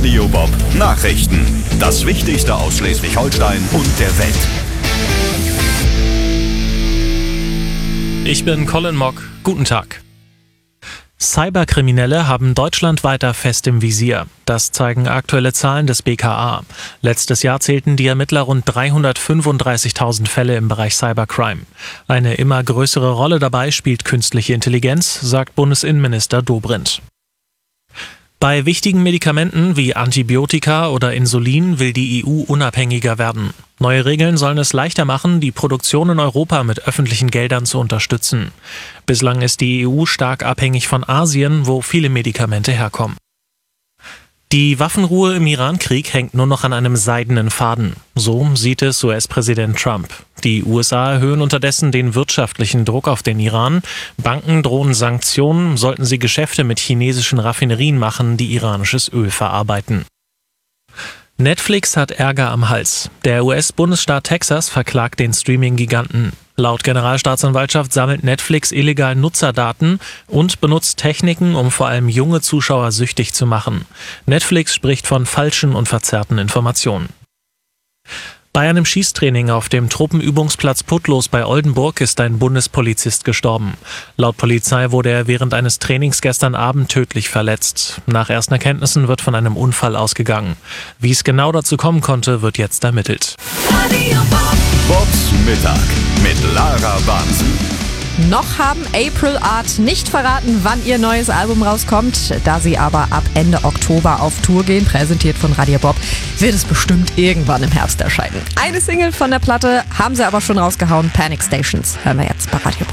Radio Bob Nachrichten. Das Wichtigste aus Schleswig-Holstein und der Welt. Ich bin Colin Mock. Guten Tag. Cyberkriminelle haben Deutschland weiter fest im Visier. Das zeigen aktuelle Zahlen des BKA. Letztes Jahr zählten die Ermittler rund 335.000 Fälle im Bereich Cybercrime. Eine immer größere Rolle dabei spielt künstliche Intelligenz, sagt Bundesinnenminister Dobrindt. Bei wichtigen Medikamenten wie Antibiotika oder Insulin will die EU unabhängiger werden. Neue Regeln sollen es leichter machen, die Produktion in Europa mit öffentlichen Geldern zu unterstützen. Bislang ist die EU stark abhängig von Asien, wo viele Medikamente herkommen. Die Waffenruhe im Iran-Krieg hängt nur noch an einem seidenen Faden. So sieht es US-Präsident Trump. Die USA erhöhen unterdessen den wirtschaftlichen Druck auf den Iran. Banken drohen Sanktionen, sollten sie Geschäfte mit chinesischen Raffinerien machen, die iranisches Öl verarbeiten. Netflix hat Ärger am Hals. Der US-Bundesstaat Texas verklagt den Streaming-Giganten. Laut Generalstaatsanwaltschaft sammelt Netflix illegal Nutzerdaten und benutzt Techniken, um vor allem junge Zuschauer süchtig zu machen. Netflix spricht von falschen und verzerrten Informationen. Bei einem Schießtraining auf dem Truppenübungsplatz Putlos bei Oldenburg ist ein Bundespolizist gestorben. Laut Polizei wurde er während eines Trainings gestern Abend tödlich verletzt. Nach ersten Erkenntnissen wird von einem Unfall ausgegangen. Wie es genau dazu kommen konnte, wird jetzt ermittelt. Bobs Mittag mit Lara Bansen. Noch haben April Art nicht verraten, wann ihr neues Album rauskommt. Da sie aber ab Ende Oktober auf Tour gehen, präsentiert von Radio Bob, wird es bestimmt irgendwann im Herbst erscheinen. Eine Single von der Platte haben sie aber schon rausgehauen, Panic Stations. Hören wir jetzt bei Radio Bob.